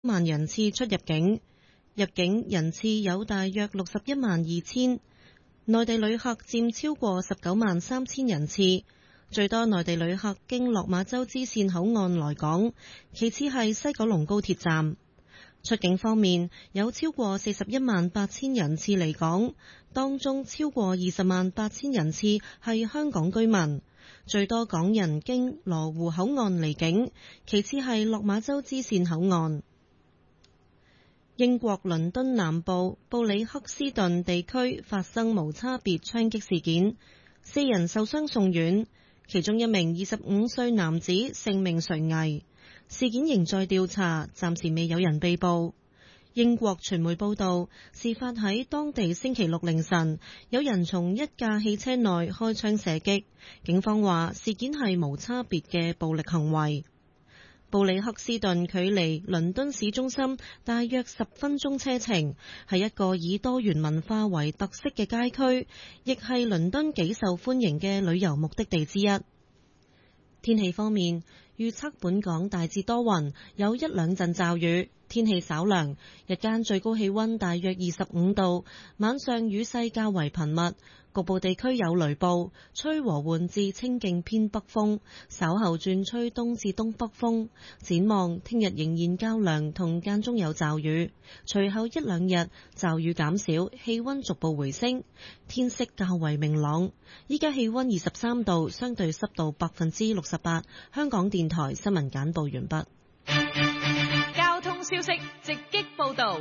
萬人次出入境，入境人次有大約61萬2千，內地旅客佔超過19萬3千人次。最多內地旅客經落馬洲支線口岸來港，其次係西九龍高鐵站。出境方面，有超過41萬8千人次離港，當中超過20萬8千人次係香港居民。最多港人經羅湖口岸離境，其次係落馬洲支線口岸。英國倫敦南部布里克斯頓地區發生無差別槍擊事件，4人受傷送院，其中一名25歲男子性命垂危。事件仍在調查，暫時未有人被捕。英國傳媒報道，事發喺當地星期六凌晨，有人從一架汽車內開槍射擊。警方話事件係無差別嘅暴力行為。布里克斯頓距離倫敦市中心大約10分鐘車程，係一個以多元文化為特色嘅街區，亦係倫敦幾受歡迎嘅旅遊目的地之一。天氣方面，預測本港大致多雲，有一兩陣驟雨，天氣稍涼，日間最高氣溫大約25度，晚上雨勢較為頻密，局部地區有雷暴，吹和緩至清勁偏北風，稍後轉吹東至東北風。展望聽日仍然較涼，同間中有驟雨，隨後一兩日驟雨減少，氣溫逐步回升，天色較為明朗。依家氣溫23度，相對濕度68%。香港電台新聞簡報完畢。 交通消息直擊報道。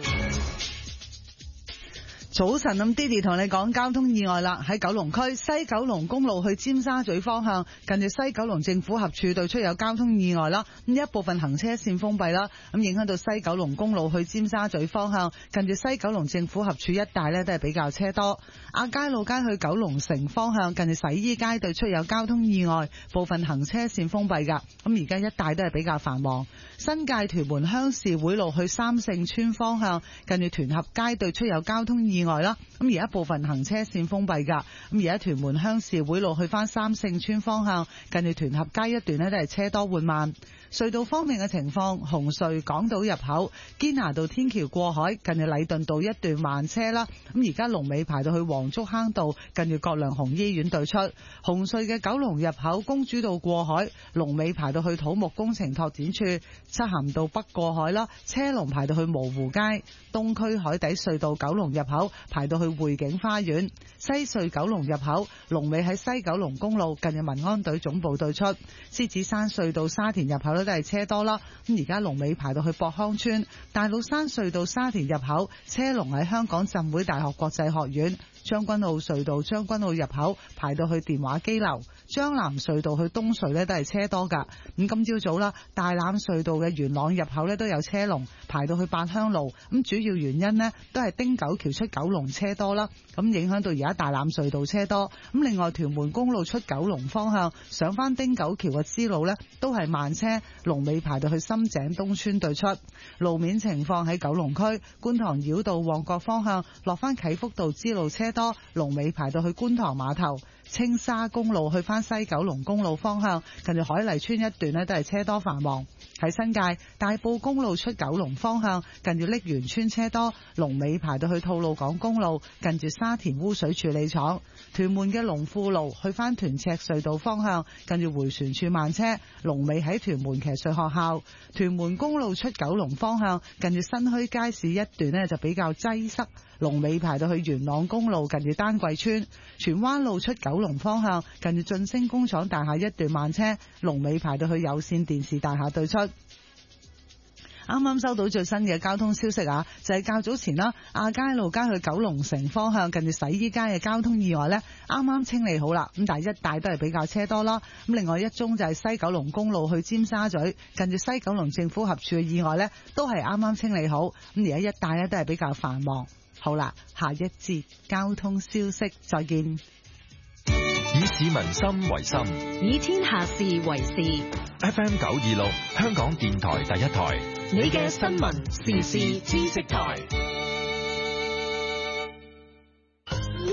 早晨，咁 Didi 同你講交通意外啦，喺九龍區西九龍公路去尖沙咀方向，近住西九龍政府合署對出有交通意外啦，咁一部分行車線封閉啦，咁影響到西九龍公路去尖沙咀方向，近住西九龍政府合署一帶呢都係比較車多。亞皆老街去九龍城方向，近住洗衣街對出有交通意外，部分行車線封閉噶，咁而家一帶都係比較繁忙。新界屯門鄉事會路去三聖村方向，近住屯合街對出有交通意外啦，咁而家部分行車線封閉噶，咁而家屯門鄉事會路去翻三聖村方向，近住屯合街一段呢都係車多緩慢。隧道方面嘅情況，紅隧港島入口堅拿道天橋過海，近住禮頓道一段慢車啦，咁而家龍尾排到去黃竹坑道，近住葛量洪醫院對出。紅隧嘅九龍入口公主道過海，龍尾排到去土木工程拓展處。漆咸道北過海啦，車龍排到去蕪湖街。東區海底隧道九龍入口排到去匯景花園。西隧九龍入口龍尾喺西九龍公路，近住民安隊總部對出。獅子山隧道沙田入口都係車多啦，咁而家龍尾排到去博康村。大老山隧道沙田入口車龍喺香港浸會大學國際學院。將軍澳隧道將軍澳入口排到去電話機樓。將南隧道去東隧呢都係車多噶。咁今朝早啦，大欖隧道嘅元朗入口呢都有車龍排到去八鄉路。咁主要原因呢都係汀九橋出九龍車多啦，咁影響到而家大欖隧道車多。咁另外屯門公路出九龍方向上翻汀九橋嘅支路呢都係慢車，龍尾排到去深井東村對出。路面情況喺九龍區觀塘繞道旺角方向落翻啟福道支路車多，龍尾排到去觀塘碼頭。青沙公路去翻西九龍公路方向，近住海麗村一段呢都係車多繁忙。喺新界大埔公路出九龍方向，近住瀝源村車多，龍尾排到去吐露港公路，近住沙田污水處理廠。屯門嘅龍富路去翻屯赤隧道方向，近住回旋處慢車，龍尾喺屯門騎術學校。屯門公路出九龍方向，近住新墟街市一段呢就比較擠塞，龍尾排到去元朗公路，近住丹桂村。荃灣路出九龍方向，近住晉升工廠大廈一段慢車，龍尾排到去有線電視大廈對出。啱啱收到最新嘅交通消息啊，就係較早前啦，亞皆老街去九龍城方向近住洗衣街嘅交通意外呢，啱啱清理好啦，咁但係一帶都係比較車多啦。咁另外一宗就係西九龍公路去尖沙咀近住西九龍政府合署嘅意外呢，都係啱啱清理好，咁而家一帶呢都係比較繁忙。好啦，下一節交通消息再見。 以市民心為心， 以天下事為事。 FM 926香港電台第一台， 你嘅新聞時事知識台。 咦，各位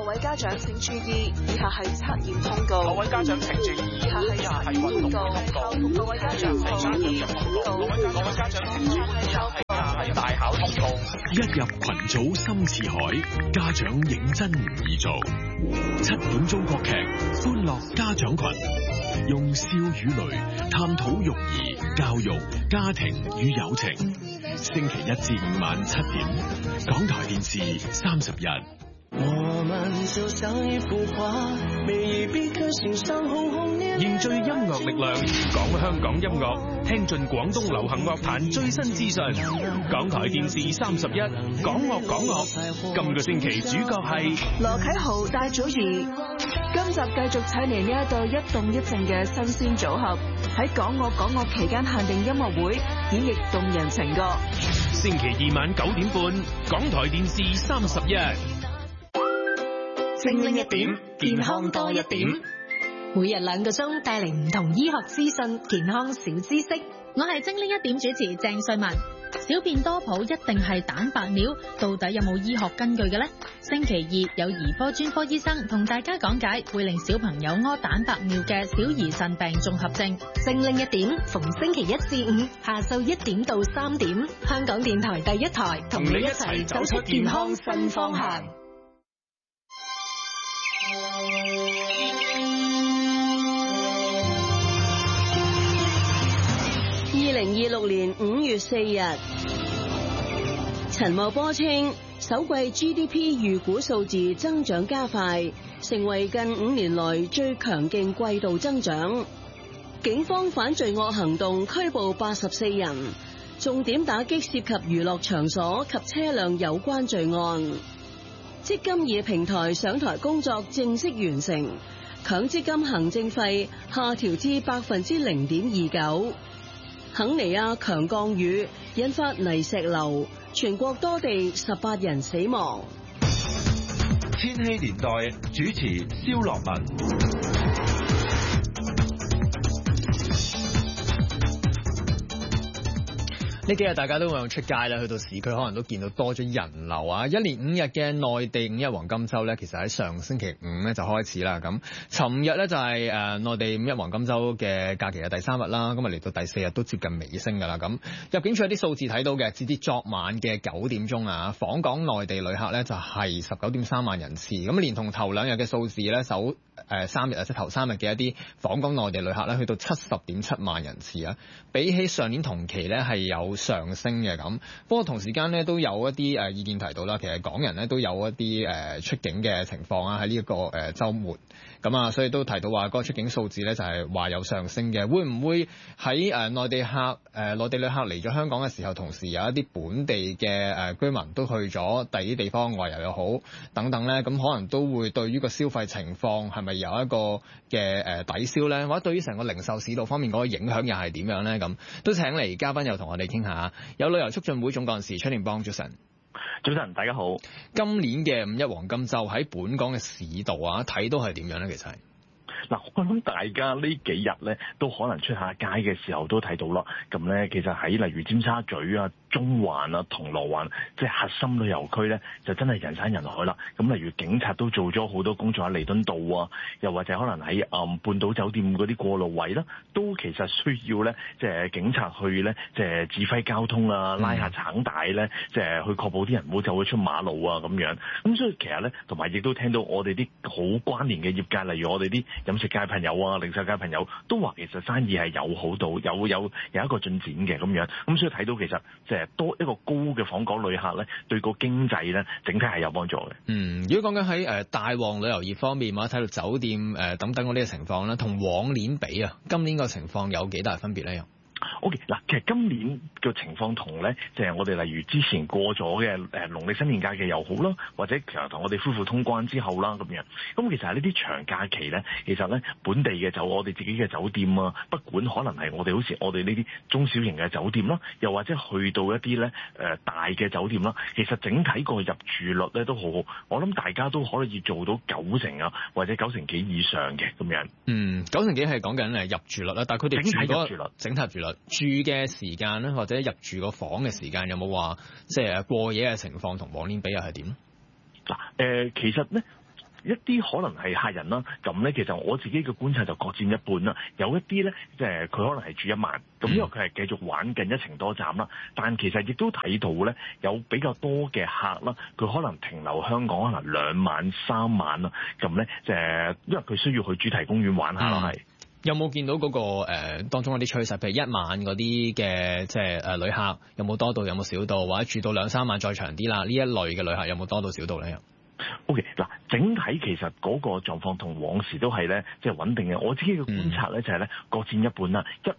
位家長請注意，以下係測驗通告。 各位家長請注意， 以下係運動通告。各位家長請注意， 各位家長請注意，以下係大考通告。 一入群組深似海，家長認真唔易做。7點鐘國劇《歡樂家長群》，用笑與淚探討育兒、教育、家庭與友情。星期1至5晚7點，港台電視31。 我們就像一幅畫，每一筆刻心上紅紅烈烈。 凝聚音樂力量，講香港音樂，聽盡廣東流行樂壇最新資訊。港台電視31，講樂講樂。今個星期主角係羅啟豪、戴祖儀。今集繼續請嚟呢一對一動一靜嘅新鮮組合，喺講樂講樂期間限定音樂會演繹動人情歌。 星期2晚9點半，港台電視31。 精靈一點，健康多一點。每日2個鐘帶嚟唔同醫學資訊、健康小知識。我係精靈一點主持鄭瑞文。小便多泡一定係蛋白尿，到底有冇醫學根據嘅呢？星期2有兒科專科醫生同大家講解會令小朋友屙蛋白尿嘅小兒腎病綜合症。精靈一點，逢星期1至5下晝1點到3點，香港電台第一台同你一齊走出健康新方向。 2026年5月4日，陳茂波稱首季 GDP 預估數字增長加快，成為近5年來最強勁季度增長。警方反罪惡行動拘捕84人，重點打擊涉及娛樂場所及車輛有關罪案。積金易平台上台工作正式完成，強積金行政費下調至 0.29%。肯尼亞強降雨引發泥石流，全國多地18人死亡。 千禧年代主持蕭樂文。 呢幾日大家都會出街啦，去到市區可能都見到多咗人流啊！1連5日嘅內地五一黃金週咧，其實喺上星期五咧就開始啦。咁，尋日咧就係內地五一黃金週嘅假期嘅第3日啦。咁啊嚟到第4日都接近尾聲㗎啦。咁入境處有啲數字睇到嘅，截至昨晚嘅9點鐘啊，訪港內地旅客咧就係19.3萬人次。咁連同頭2日嘅數字咧，首3日啊，即係頭3日嘅一啲訪港內地旅客咧，去到70.7萬人次啊，比起上年同期咧係有上升嘅咁。不過同時間咧都有一啲意見提到啦，其實港人咧都有一啲出境嘅情況啊，喺呢一個週末咁啊，所以都提到話嗰個出境數字咧就係話有上升嘅。會唔會喺內地旅客嚟咗香港嘅時候，同時有一啲本地嘅居民都去咗第二啲地方外遊又好等等咧，咁可能都會對於個消費情況係咪有一個嘅抵消咧，或者對於成個零售市道方面嗰個影響又係點樣咧？咁都請嚟嘉賓又同我哋傾下。有旅遊促進會總幹事崔定邦，早晨。 早晨，大家好。 今年嘅五一黃金週喺本港嘅市道啊，睇到係點樣咧？其實嗱，我諗大家呢幾日咧都可能出下街嘅時候都睇到啦。咁咧，其實喺例如尖沙咀啊、中環啊、銅鑼灣，即係核心旅遊區咧，就真係人山人海啦。咁例如警察都做咗好多工作喺彌敦道啊，又或者可能喺半島酒店嗰啲過路位啦，都其實需要咧，即係警察去咧，即係指揮交通啊，拉下橙帶咧，即係去確保啲人唔好走咗出馬路啊咁樣。咁所以其實咧，同埋亦都聽到我哋啲好關聯嘅業界，例如我哋啲飲食界朋友啊、零售界朋友都話，其實生意係有好到有一個進展嘅咁樣。咁所以睇到其實即係多一個高嘅訪港旅客咧，對個經濟咧整體係有幫助嘅。 如果講緊喺大旺旅遊業方面，或者睇到酒店等等嗰啲嘅情況咧，同往年比啊，今年個情況有幾大分別咧？ OK， 嗱，其實今年嘅情況同咧，即係我哋例如之前過咗嘅農曆新年假期又好啦，或者其實同我哋恢復通關之後啦咁樣。咁其實喺呢啲長假期咧，其實咧本地嘅我哋自己嘅酒店啊，不管可能係我哋好似我哋呢啲中小型嘅酒店啦，又或者去到一啲咧大嘅酒店啦，其實整體個入住率咧都好好。我諗大家都可以做到90%啊，或者90%幾以上嘅咁樣。 90%幾係講緊入住率啦，但係佢哋整體入住率。住嘅時間咧，或者入住個房嘅時間，有冇話即係過夜嘅情況同往年比又係點？ 嗱，其實咧一啲可能係客人啦，咁咧其實我自己嘅觀察就各佔一半啦。有一啲咧，即係佢可能係住1晚，咁因為佢係繼續玩緊一程多站啦。但其實亦都睇到咧，有比較多嘅客啦，佢可能停留香港可能2晚3晚啦。咁咧因為佢需要去主題公園玩下咯，係。 有冇見到嗰個當中一啲趨勢？譬如1晚嗰啲嘅即係旅客有冇多到，有冇少到，或者住到2、3晚再長啲啦？呢一類嘅旅客有冇多到少到咧 ？OK， 嗱，整體其實嗰個狀況同往時都係咧，即係穩定嘅。我自己嘅觀察咧就係咧，各佔一半啦。住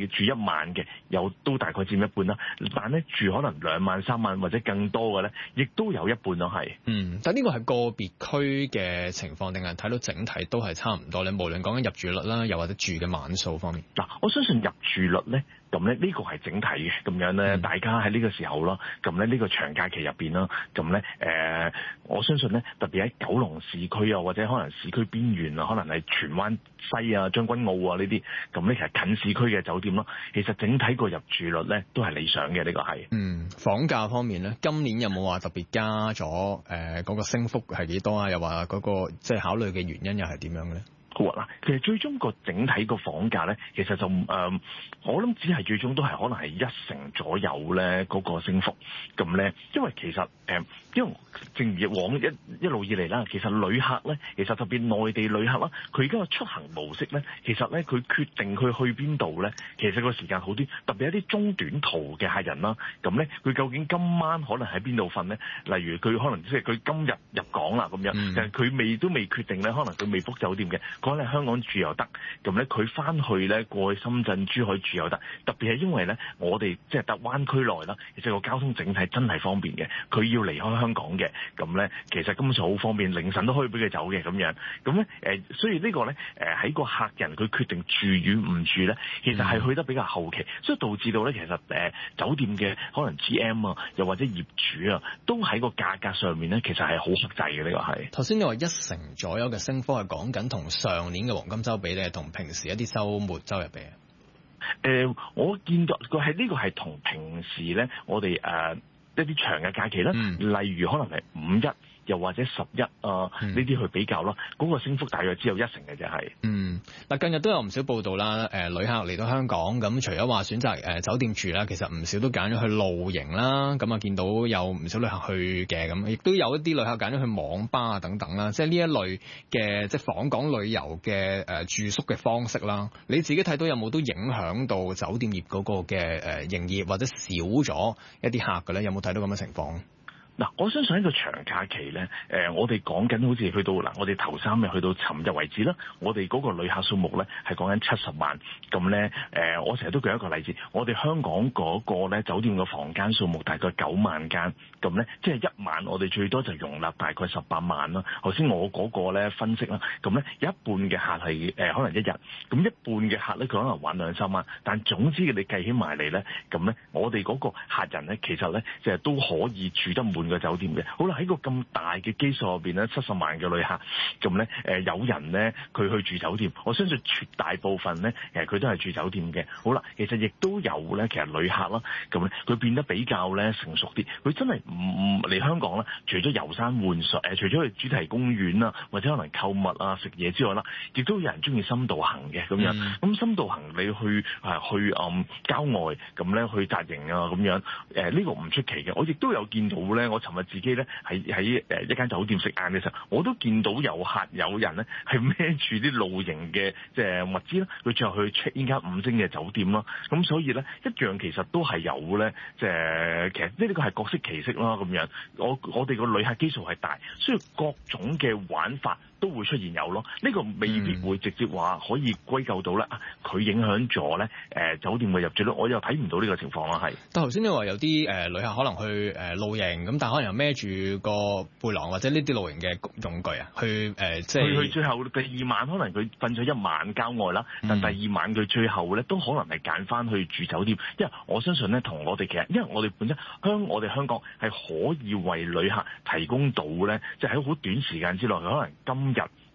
1晚嘅又都大概佔一半啦。但咧住可能2晚3晚或者更多嘅咧，亦都有一半咯，係。但呢個係個別區嘅情況，定係睇到整體都係差唔多咧？無論講緊入住率啦，又或者住嘅晚數方面。嗱，我相信入住率咧。咁咧呢個係整體嘅，咁樣咧大家喺呢個時候啦，咁咧呢個長假期入邊啦，咁咧我相信咧特別喺九龍市區啊，或者可能市區邊緣啊，可能係荃灣西啊、將軍澳啊呢啲，咁咧其實近市區嘅酒店咯，其實整體個入住率咧都係理想嘅，呢個係。 房價方面咧，今年有冇話特別加咗嗰個升幅係幾多啊？又話嗰個即係考慮嘅原因又係點樣嘅咧？ 嗱，其實最終個整體個房價咧，其實就我諗只係最終都係可能係1成左右咧嗰個升幅。咁咧，因為其實因為正如往一路以嚟啦，其實旅客咧，其實特別內地旅客啦，佢而家個出行模式咧，其實咧佢決定佢去邊度咧，其實個時間好啲。特別一啲中短途嘅客人啦，咁咧佢究竟今晚可能喺邊度瞓咧？例如佢可能即係佢今日入港啦咁樣，但係佢都未決定咧，可能佢未 book 酒店嘅。講喺香港住又得，咁咧佢翻去咧過去深圳、珠海住又得。特別係因為咧，我哋即係大灣區內啦，其實個交通整體真係方便嘅。佢要離開香港嘅，咁咧其實根本上好方便，凌晨都可以俾佢走嘅咁樣。咁咧所以呢個咧喺個客人佢決定住與唔住咧，其實係去得比較後期，所以導致到咧其實酒店嘅可能 GM 啊，又或者業主啊，都喺個價格上面咧，其實係好克制嘅。呢個係頭先你話1成左右嘅升幅係講緊同上年嘅黃金週比咧，同平時一啲週末週日比啊？ 我見到佢係呢個係同平時咧，我哋一啲長嘅假期啦，例如可能係5·1又或者11呢啲去比較咯，嗰個升幅大約只有1成嘅啫係。 嗱，近日都有唔少報道啦，旅客嚟到香港咁，除咗話選擇酒店住啦，其實唔少都揀咗去露營啦。咁啊，見到有唔少旅客去嘅，咁亦都有一啲旅客揀咗去網吧啊等等啦。即係呢一類嘅即係訪港旅遊嘅住宿嘅方式啦。你自己睇到有冇都影響到酒店業嗰個嘅營業，或者少咗一啲客嘅咧？有冇睇到咁嘅情況？ 嗱，我相信喺個長假期咧，我哋講緊好似去到我哋頭3日去到尋日為止啦，我哋嗰個旅客數目咧係講緊70萬，咁咧我成日都舉一個例子，我哋香港嗰個咧酒店嘅房間數目大概9萬間，咁咧即係1晚我哋最多就容納大概18萬啦。頭先我嗰個咧分析啦，咁咧有一半嘅客係可能1日，咁一半嘅客咧佢可能玩2-3晚，但總之你計起埋嚟咧，咁咧我哋嗰個客人咧其實咧即係都可以住得滿嘅酒店嘅。好啦，喺個咁大嘅基數入邊咧，70萬嘅旅客，咁咧有人咧佢去住酒店，我相信絕大部分咧其實佢都係住酒店嘅。好啦，其實亦都有咧，其實旅客啦，咁咧佢變得比較咧成熟啲，佢真係唔嚟香港啦，除咗遊山玩水，除咗去主題公園啊，或者可能購物啊、食嘢之外啦，亦都有人中意深度行嘅咁樣。咁深度行你去郊外咁咧去紮營啊咁樣，呢個唔出奇嘅。我亦都有見到咧，我尋日自己咧喺一間酒店食晏嘅時候，我都見到有人咧係孭住啲露營嘅即係物資啦，佢最後去 check in 間5星嘅酒店啦。咁所以咧一樣其實都係有咧，即係其實呢個係各色其色啦咁樣。我哋個旅客基數係大，所以各種嘅玩法都會出現有咯。呢個未必會直接話可以歸咎到咧佢影響咗咧酒店嘅入住率，我又睇唔到呢個情況啦。係。 但頭先你話有啲旅客可能去露營咁，但可能又孭住個背囊或者呢啲露營嘅用具啊，去即係去最後第2晚可能佢瞓咗1晚郊外啦，但第2晚佢最後咧都可能係揀翻去住酒店，因為我相信咧同我哋其實，因為我哋本身我哋香港係可以為旅客提供到咧，即係喺好短時間之內，可能今日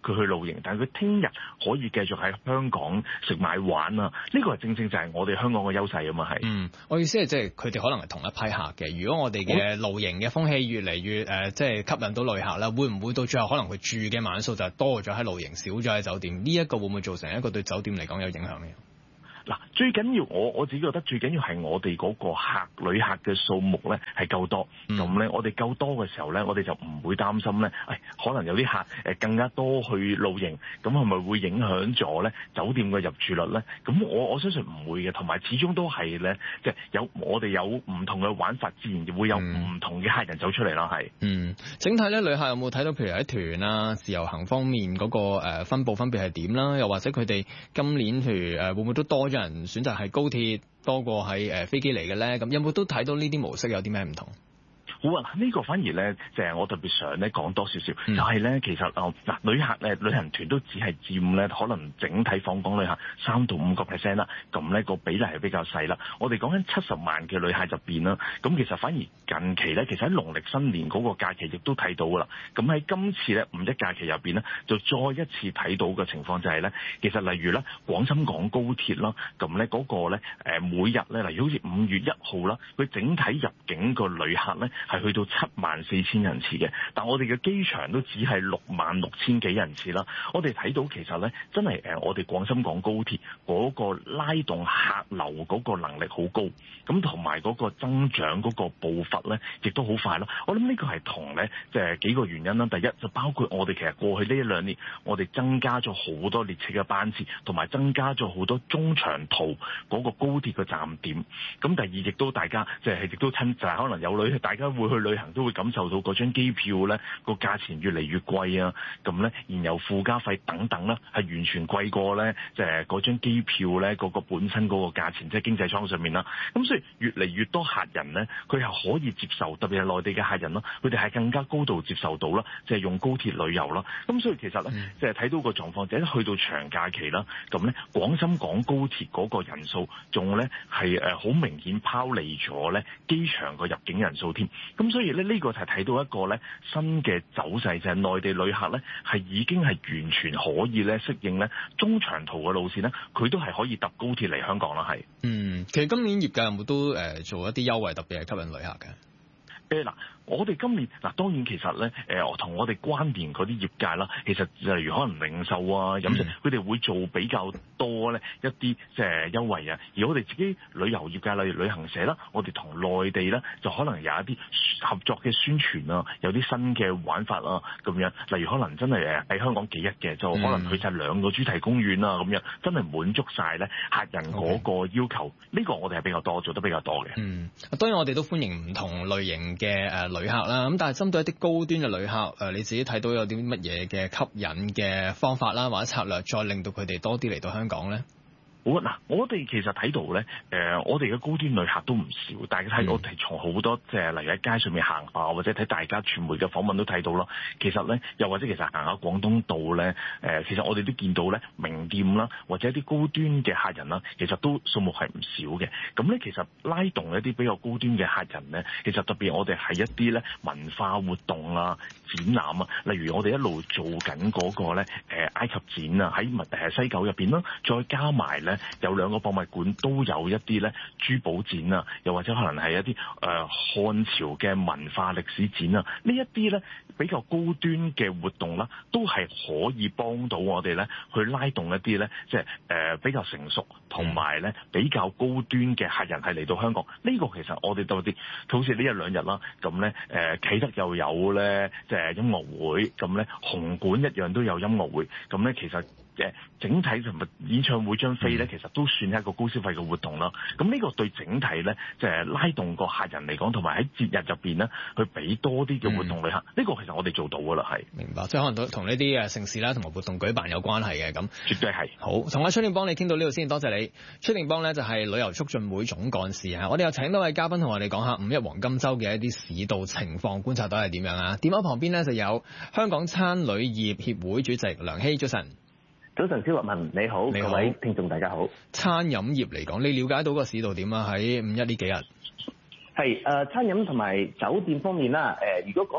佢去露營，但係佢聽日可以繼續喺香港食買玩啊！呢個係正正就係我哋香港嘅優勢啊嘛，係。 我意思係即係佢哋可能係同一批客嘅。如果我哋嘅露營嘅風氣越嚟越即係吸引到旅客啦，會唔會到最後可能佢住嘅晚數就係多咗喺露營，少咗喺酒店？呢一個會唔會造成一個對酒店嚟講有影響呢？ 嗱，最緊要我自己覺得最緊要係我哋嗰個旅客嘅數目咧係夠多，咁咧我哋夠多嘅時候咧，我哋就唔會擔心咧，可能有啲客更加多去露營，咁係咪會影響咗咧酒店嘅入住率咧？咁我相信唔會嘅，同埋始終都係咧，即係我哋有唔同嘅玩法，自然會有唔同嘅客人走出嚟啦，係。 整體咧旅客有冇睇到譬如喺團啊、自由行方面嗰個分佈分別係點啦？又或者佢哋今年譬如會唔會都多咗人選擇係高鐵多過係飛機嚟嘅咧？咁有冇都睇到呢啲模式有啲咩唔同？ 好啊！呢個反而咧，就係我特別想咧講多少少，就係咧其實旅客旅行團都只係佔咧可能整體訪港旅客3到5%啦，咁咧個比例係比較細啦。我哋講緊70萬嘅旅客入邊啦，咁其實反而近期咧，其實喺農曆新年嗰個假期亦都睇到噶啦。咁喺今次咧五一假期入邊咧，就再一次睇到嘅情況就係咧，其實例如咧廣深港高鐵啦，咁咧嗰個咧每日咧，例如好似5月1號啦，佢整體入境個旅客咧係去到74000人次嘅，但我哋嘅機場都只係66000幾人次啦。我哋睇到其實咧，真係我哋廣深港高鐵嗰個拉動客流嗰個能力好高，咁同埋嗰個增長嗰個步伐咧，亦都好快咯。我諗呢個係同咧即係幾個原因啦。第一就包括我哋其實過去呢1-2年，我哋增加咗好多列車嘅班次，同埋增加咗好多中長途嗰個高鐵嘅站點。咁第二亦都大家即係亦都就係可能有大家會去旅行都會感受到嗰張機票咧個價錢越嚟越貴啊，咁咧燃油附加費等等啦，係完全貴過咧即係嗰張機票咧嗰個本身嗰個價錢，即係經濟艙上面啦。咁所以越嚟越多客人咧，佢係可以接受，特別係內地嘅客人啦，佢哋係更加高度接受到啦，即係用高鐵旅遊啦。咁所以其實咧，即係睇到個狀況，就係去到長假期啦，咁咧廣深港高鐵嗰個人數仲咧係好明顯拋離咗咧機場個入境人數添。咁所以呢個就係睇到一個咧新嘅走勢，就係內地旅客咧係已經係完全可以咧適應咧中長途嘅路線咧，佢都係可以搭高鐵嚟香港啦，係。 其實今年業界有冇都做一啲優惠，特別係吸引旅客嘅？ 嗱，我哋今年當然其實咧，同我哋關聯嗰啲業界啦，其實例如可能零售啊、飲食，佢哋會做比較多咧一啲即係優惠啊。而我哋自己旅遊業界，例如旅行社啦，我哋同內地咧就可能有一啲合作嘅宣傳啊，有啲新嘅玩法啊咁樣。例如可能真係喺香港幾日嘅，就可能去晒2個主題公園啊咁樣，真係滿足晒咧客人嗰個要求。呢個我哋係比較多，做得比較多嘅。 當然我哋都歡迎唔同類型嘅旅客啦，咁但係針對一啲高端嘅旅客，你自己睇到有啲乜嘢嘅吸引嘅方法啦，或者策略，再令到佢哋多啲嚟到香港咧？ 好嗱，我哋其實睇到咧，我哋嘅高端旅客都唔少，大家睇我哋從好多即係例如喺街上面行啊，或者睇大家傳媒嘅訪問都睇到啦。其實咧，又或者其實行下廣東道咧，其實我哋都見到咧名店啦，或者一啲高端嘅客人啦，其實都數目係唔少嘅。咁咧，其實拉動一啲比較高端嘅客人咧，其實特別我哋係一啲咧文化活動啊、展覽啊，例如我哋一路做緊嗰個咧埃及展啊，喺西九入邊啦，再加埋咧。有2個博物館都有一啲咧珠寶展啊，又或者可能係一啲漢朝嘅文化歷史展啊，呢一啲咧比較高端嘅活動啦，都係可以幫到我哋咧去拉動一啲咧即係比較成熟同埋咧比較高端嘅客人係嚟到香港。呢個其實我哋到啲好似呢1-2日啦，咁咧啟德又有咧即係音樂會，咁咧紅館一樣都有音樂會，咁咧其實整體同埋演唱會張飛咧，其實都算係一個高消費嘅活動啦。咁呢個對整體咧，即係拉動個客人嚟講，同埋喺節日入邊咧，去俾多啲嘅活動旅客。呢個其實我哋做到噶啦，係。明白，即係可能同呢啲盛事啦，同埋活動舉辦有關係嘅咁。絕對係。好，同阿崔定邦你傾到呢度先，多謝你。崔定邦咧就係旅遊促進會總幹事啊。我哋又請多位嘉賓同我哋講下5一黃金週嘅一啲市道情況，觀察到係點樣啊？電話旁邊咧就有香港餐旅業協會主席梁熙，早晨。 早晨，蕭樂文你好，各位聽眾大家好。 餐飲業嚟講，你了解到個市道點啊？喺5一呢幾日？ 係餐飲同埋酒店方面啦。如果講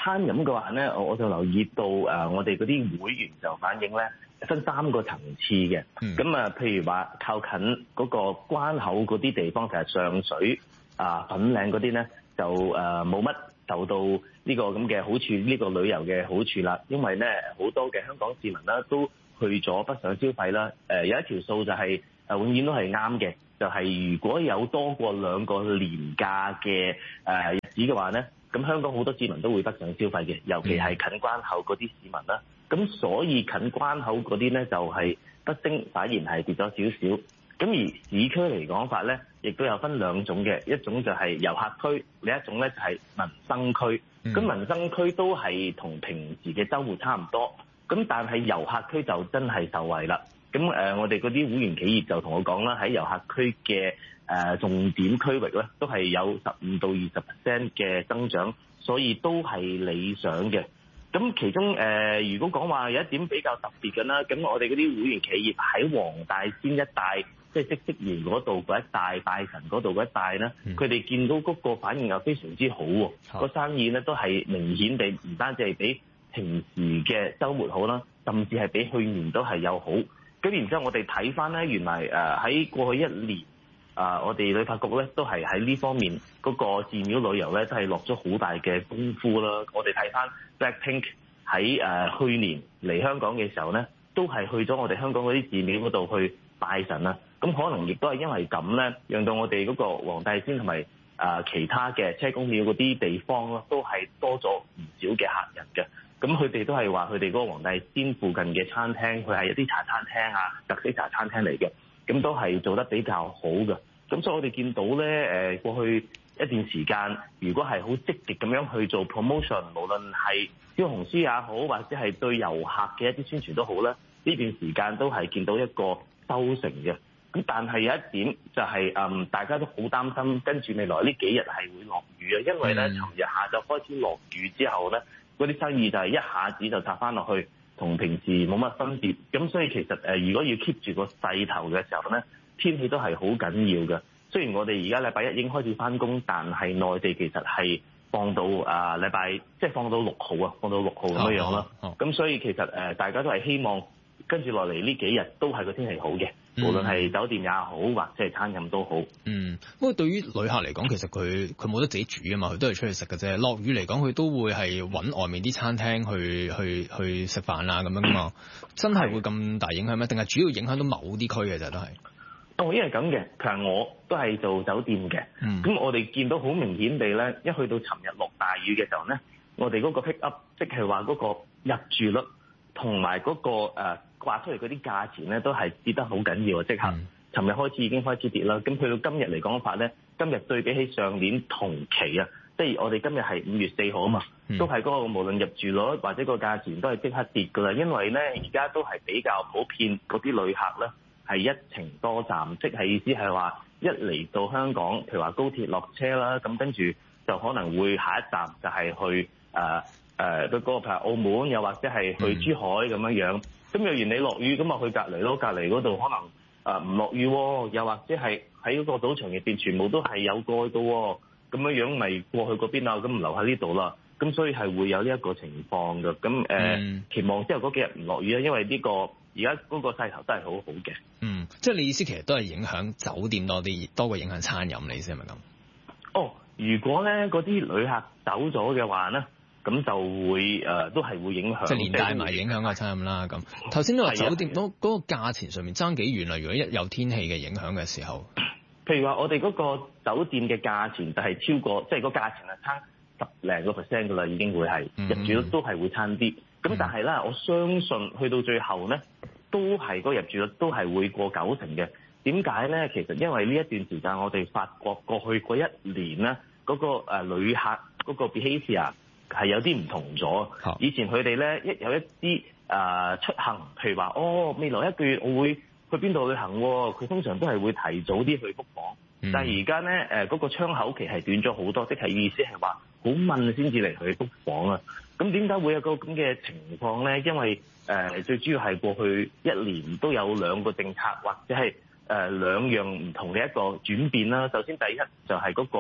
餐飲嘅話咧，我就留意到我哋嗰啲會員就反映咧，分3個層次嘅。咁譬如話靠近嗰個關口嗰啲地方，其實上水粉嶺嗰啲咧，就冇乜受到呢個咁嘅好處，呢個旅遊嘅好處啦。因為咧好多嘅香港市民啦都去咗北上消費啦。有一條數就係永遠都係啱嘅，就係如果有多過2個年假嘅日子嘅話咧，咁香港好多市民都會北上消費嘅，尤其係近關口嗰啲市民啦。咁所以近關口嗰啲咧就係不升，反而係跌咗少少。咁而市區嚟講法咧，亦都有分2種嘅，一種就係遊客區，另一種咧就係民生區。咁民生區都係同平時嘅週末差唔多，咁但係遊客區就真係受惠啦。咁我哋嗰啲會員企業就同我講啦，喺遊客區嘅重點區域咧，都係有15到20% 嘅增長，所以都係理想嘅。咁其中如果講話有一點比較特別嘅啦，咁我哋嗰啲會員企業喺黃大仙一帶，即係嗇色園嗰度嗰一帶、拜神嗰度嗰一帶咧，佢哋見到嗰個反應又非常之好喎，個生意咧都係明顯地唔單止係比平時嘅週末好啦，甚至係比去年都係有好。咁然之後我哋睇翻咧，原來喺過去1年我哋旅發局咧都係喺呢方面嗰個寺廟旅遊咧都係落咗好大嘅功夫啦。我哋睇翻 Blackpink 喺去年嚟香港嘅時候咧，都係去咗我哋香港嗰啲寺廟嗰度去拜神啦。咁可能亦都係因為咁咧，讓到我哋嗰個黃大仙同埋其他嘅車公廟嗰啲地方咯，都係多咗唔少嘅客人嘅。咁佢哋都係話佢哋嗰個黃大仙附近嘅餐廳，佢係一啲茶餐廳特色茶餐廳嚟嘅，咁都係做得比較好嘅。咁所以我哋見到咧，過去一段時間，如果係好積極咁樣去做 promotion， 無論係小紅書也好，或者係對遊客嘅一啲宣傳都好咧，呢段時間都係見到一個收成嘅。咁但係有一點就係大家都好擔心，跟住未來呢幾日係會落雨啊，因為咧尋日下晝開始落雨之後咧，嗰啲生意就係一下子就插翻落去，同平時冇乜分別。咁所以其實如果要 keep 住個勢頭嘅時候咧，天氣都係好緊要嘅。雖然我哋而家禮拜1已經開始翻工，但係內地其實係放到禮拜即係放到6號啊，放到6號咁樣啦。咁所以其實大家都係希望跟住落嚟呢幾日都係個天氣好嘅，無論係酒店也好，或者係餐飲都好。 不過對於旅客嚟講，其實佢冇得自己煮啊嘛，佢都係出去食嘅啫。落雨嚟講，佢都會係揾外面啲餐廳去食飯啊咁樣噶嘛。真係會咁大影響咩？定係主要影響到某啲區嘅啫都係？ 因為咁嘅，其實我都係做酒店嘅。咁我哋見到好明顯地咧，一去到尋日落大雨嘅時候咧，我哋嗰個 pick up， 即係話嗰個入住率同埋嗰個掛出嚟嗰啲價錢咧，都係跌得好緊要啊！即刻，尋日開始已經開始跌啦。咁去到今日嚟講法咧，今日對比起上年同期啊，即係我哋今日係5月4號啊嘛，都係嗰個無論入住率或者個價錢都係即刻跌噶啦。因為咧而家都係比較普遍嗰啲旅客咧係一程多站，即係意思係話一嚟到香港，譬如話高鐵落車啦，咁跟住就可能會下一站就係去嗰個譬如澳門，又或者係去珠海咁樣樣。咁若然你落雨，咁啊去隔離咯，隔離嗰度可能唔落雨喎，又或者係喺嗰個賭場入邊全部都係有蓋嘅喎，咁樣樣咪過去嗰邊啊，咁唔留喺呢度啦。咁所以係會有呢一個情況嘅。咁期望之後嗰幾日唔落雨啦，因為呢個而家嗰個勢頭都係好好嘅。 即係你意思其實都係影響酒店多啲，多過影響餐飲，你意思係咪咁？ 如果咧嗰啲旅客走咗嘅話咧，咁就會都係會影響， 即係連帶埋影響個餐飲啦。咁頭先都話酒店嗰個價錢上面爭幾遠啦。如果一有天氣嘅影響嘅時候， 譬如話我哋嗰個酒店嘅價錢就係超過，即係個價錢係差10零個%噶啦，已經會係入住率都係會差啲。咁但係咧，我相信去到最後咧，都係嗰個入住率都係會過90%嘅。點解咧？其實因為呢一段時間我哋發覺過去嗰1年咧，嗰個旅客嗰個 behaviour 係有啲唔同咗。以前佢哋咧有一啲出行，譬如話未來1個月我會去邊度旅行喎，佢通常都係會提早啲去 book 房。但係而家咧嗰個窗口期係短咗好多，即係意思係話好問先至嚟去 book 房啊。咁點解會有個咁嘅情況咧？因為最主要係過去1年都有2個政策，或者係2樣唔同嘅一個轉變啦。首先第一就係嗰個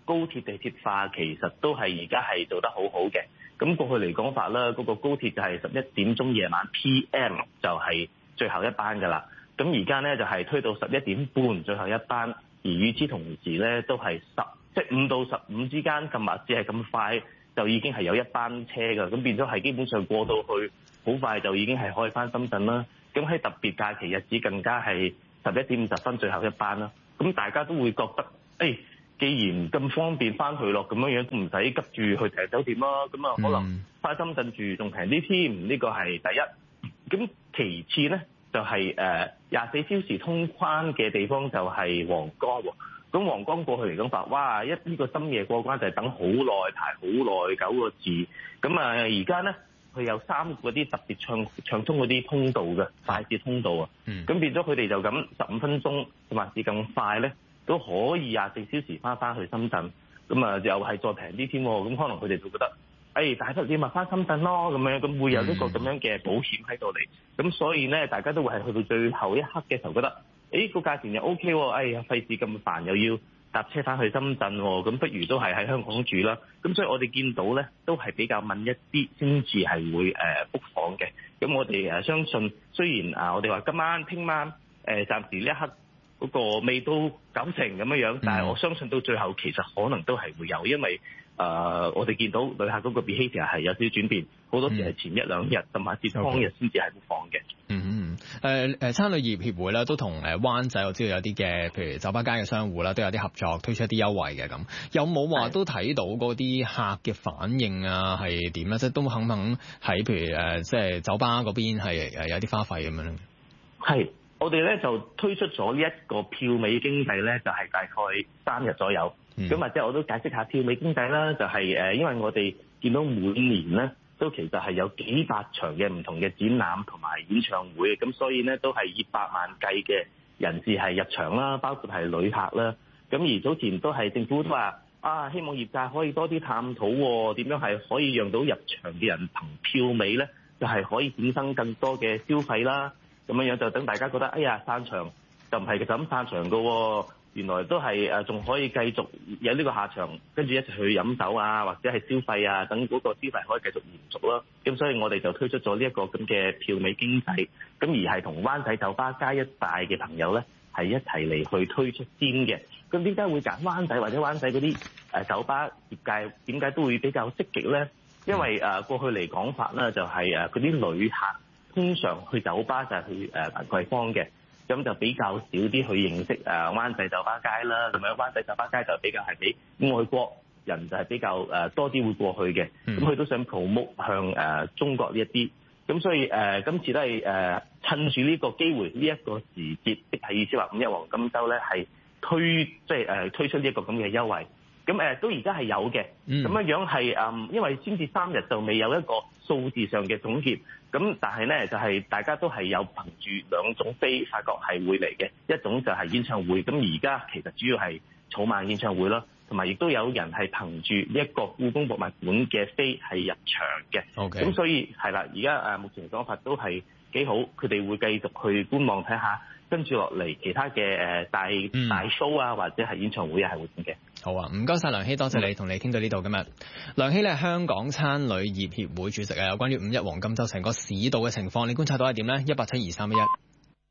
高鐵地鐵化其實都係而家係做得好好嘅。咁過去嚟講法啦，嗰個高鐵就係11點鐘夜晚 PM 就係最後一班㗎啦。咁而家咧就係推到11點半最後一班，而與此同時咧都係即係5到15之間咁密，只係咁快就已經係有一班車㗎。咁變咗係基本上過到去好快就已經係可以翻深圳啦。咁喺特別假期日子更加係11點50最後一班啦。咁大家都會覺得既然咁方便翻去咯，咁樣都唔使急住去訂酒店啦。咁啊，可能翻深圳住仲平啲添。呢個係第一。咁其次咧就係24小時通關嘅地方就係皇崗喎。咁皇崗過去嚟講法，哇！呢個深夜過關就係等好耐，排好耐9個字。咁啊，而家咧佢有3個啲特別暢通嗰啲通道嘅快捷通道啊。咁變咗佢哋就咁15分鐘，或者更快咧，都可以24小時翻去深圳。咁啊，又係再平啲添。咁可能佢哋就覺得，大不了咪翻深圳咯，咁樣咁會有一個咁樣嘅保險喺度嚟。咁所以咧，大家都會係去到最後一刻嘅時候覺得，個價錢又 OK 喎，費事咁煩又要搭車翻去深圳喎，咁不如都係喺香港住啦。咁所以我哋見到咧，都係比較問一啲先至係會book房嘅。咁我哋相信，雖然我哋話今晚、聽晚暫時呢一刻嗰個未到90成咁樣，但係我相信到最後其實可能都係會有，因為我哋見到旅客嗰個 behaviour 係有少少轉變，好多時係前一兩日甚至當日先至係 book 房嘅。 餐旅業協會咧都同灣仔我知道有啲嘅，譬如酒吧街嘅商戶啦，都有啲合作推出一啲優惠嘅咁。有冇話都睇到嗰啲客嘅反應啊係點咧？即係都肯喺譬如即係酒吧嗰邊係有啲花費咁樣咧？ 係，我哋咧就推出咗呢一個票尾經濟咧，就係大概3日左右。咁或者我都解釋下票尾經濟啦，就係因為我哋見到每年咧都其實係有幾百場嘅唔同嘅展覽同埋演唱會，咁所以咧都係以百萬計嘅人士係入場啦，包括係旅客啦。咁而早前都係政府都話希望業界可以多啲探討點樣係可以讓到入場嘅人憑票尾咧，就係可以衍生更多嘅消費啦。咁樣就等大家覺得散場就唔係就咁散場㗎，原來都係仲可以繼續有呢個下場，跟住一齊去飲酒啊，或者係消費啊，等嗰個消費可以繼續延續啦。咁所以我哋就推出咗呢一個咁嘅票尾經濟，咁而係同灣仔酒吧街一帶嘅朋友咧係一齊嚟去推出先嘅。咁點解會揀灣仔或者灣仔嗰啲酒吧業界點解都會比較積極咧？因為過去嚟講法咧就係嗰啲旅客通常去酒吧就係去蘭桂坊嘅。咁就比較少啲去認識灣仔酒吧街啦，咁樣灣仔酒吧街就比較係俾外國人就係比較多啲會過去嘅，咁佢都想 promote 向中國呢一啲，咁所以今次都係趁住呢個機會，呢一個時節，即係意思話5一黃金週咧係推出呢一個咁嘅優惠。咁都而家係有嘅，咁樣係因為先至3日就未有一個數字上嘅總結，咁但係咧就係大家都係有憑住2種飛，發覺係會嚟嘅，一種就係演唱會，咁而家其實主要係草蜢演唱會啦，同埋亦都有人係憑住呢一個故宮博物館嘅飛係入場嘅，咁所以係啦，而家目前嚟講法都係幾好，佢哋會繼續去觀望睇下，跟住落嚟其他嘅大 show 啊，或者係演唱會係會點嘅。 好啊，唔該晒梁熙，多謝你同你傾到呢度今日。梁熙咧係香港餐旅業協會主席啊，有關於5一黃金週成個市道嘅情況，你觀察到係點咧？1872311。